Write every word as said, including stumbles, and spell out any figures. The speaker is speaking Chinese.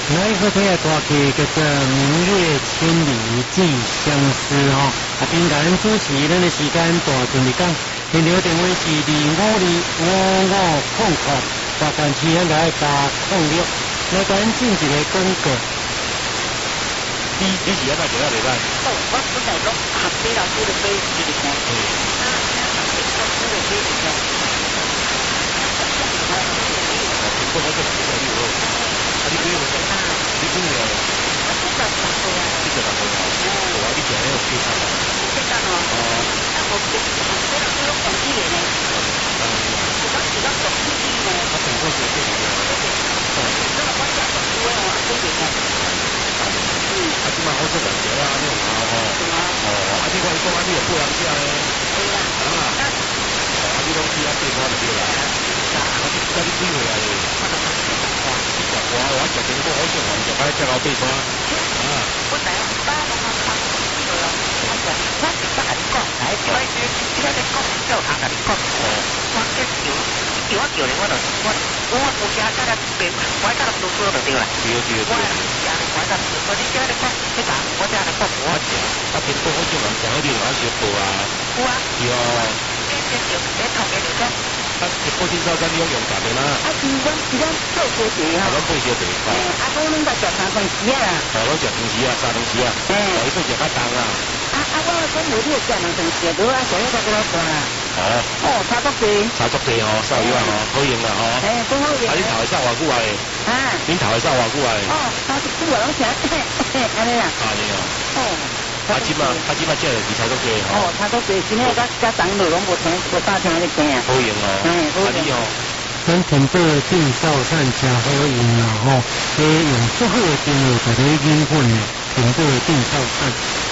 来好听的歌曲叫做《明月千里寄相思》吼，啊，并甲咱主持咱的时间大阵日讲，电话电话是二五二五五空空，大关市咱来加空六，来甲咱进一个广告。 你你是安怎做啊？袂歹。 哦，我本来讲合肥老师的飞机里面，啊，合肥老师的飞机里面， 我我做做你好，啊你几岁？你几岁？ 我七十八岁啊。 七十八岁啊？哦，你今日有几岁啊？ 几岁哦？哦，啊，我合肥老师拢讲起嚟呢。是讲是讲讲起嚟呢。 啊，成个是几岁啊？ 哦，那我家讲多哦，几岁呢？ 啊，即摆好做人者啊，你有好吼。哦，啊，你看伊讲啊，你有不良者呢？ 对啦。 啊。哦，啊，你拢去啊对我就对啦。啊，你啊你几岁啊？七十外，我食苹果好食，我食摆食到八山。啊。 我来八龙啊，八龙对咯。我讲，我是甲你讲，来，我这这个讲叫他甲你讲。哦。我这叫叫我叫咧，我就我我有家家来病，我家来读书就对啦。 对对对。 我家我家读书，你家来讲，你讲我家来讲我。 啊，苹果好食，人食好啲，我小报啊。 有啊。 有。 这这就这同嘅就讲。 啊，一保健早餐你用用大的啦。 啊，是阮是阮做小弟吼。啊， 阮做小弟。 诶，啊，我拢在食三顿时啊。 哦，阮食平时啊，三顿时啊。诶。哦，伊做食较重啊。 啊啊，我讲无你食两顿时，如果啊，所以才几多大啦。哦。哦，差足济。差足济哦，少油啊哦，好用啦吼。诶，真好用。啊，恁头会扫偌久啊？啊。恁头会扫偌久啊？哦，三十久啊，拢听，安尼啦。安尼哦。哦。啊，即马啊，即马食就是差足济吼。哦，差足济，今日甲甲长路拢无听，无打听咧听啊。好用哦。嗯，好用哦。 咱天宝定少散真好用啦吼，诶，用最好的精油，就咧引粉的天宝定少散。